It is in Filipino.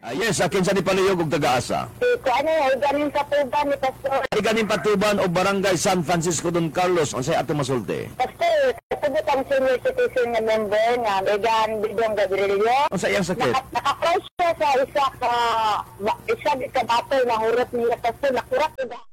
Yes, akin sa ni Paluyog ug taga-asa. Kung ano, ganin sa tuban ni Pastor. Ay ganin patuban o barangay San Francisco Don Carlos unsay ato masulti. Pastor, kasabot ang senior citizen na member nga Megan Bidong Gabrielio. Unsay iyang sakit? Naka-crush siya sa isa ka battle na hurot niya Pastor. Nakurat niya.